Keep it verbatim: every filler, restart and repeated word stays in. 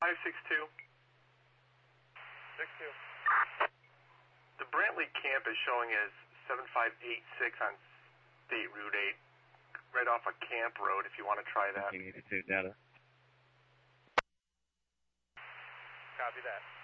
five six two. six two. The Brantley camp is showing as seven five eight six on State Route eight, right off a camp road if you want to try that. eighty-two data. Copy that.